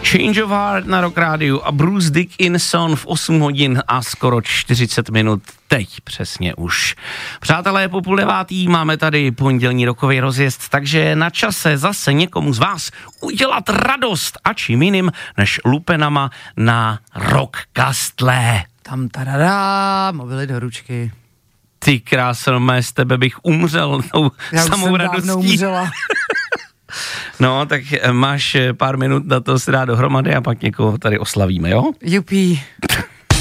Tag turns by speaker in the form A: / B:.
A: Change of Heart na Rock Rádiu a Bruce Dickinson v 8 hodin a skoro 40 minut. Teď přesně už. Přátelé, po 9:30 máme tady pondělní rokový rozjezd, takže na čase zase někomu z vás udělat radost a čím jiným než lupenama na Rockkastle.
B: Tam tadadá, mobily do ručky.
A: Ty krásno, z tebe bych umřel tou samou radostí.
B: Umřela.
A: No, tak máš pár minut na to si dát dohromady a pak někoho tady oslavíme, jo?
B: Jupí.